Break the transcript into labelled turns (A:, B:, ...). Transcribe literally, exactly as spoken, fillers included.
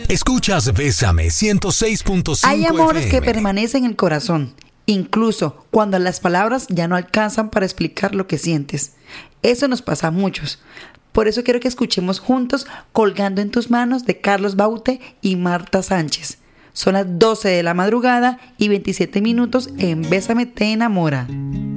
A: Escuchas Bésame ciento seis punto cinco
B: Hay amores
A: F M.
B: que permanecen en el corazón, incluso cuando las palabras ya no alcanzan para explicar lo que sientes. Eso nos pasa a muchos. Por eso quiero que escuchemos juntos Colgando en tus manos de Carlos Baute y Marta Sánchez. Son las doce de la madrugada y veintisiete minutos en Bésame te enamora.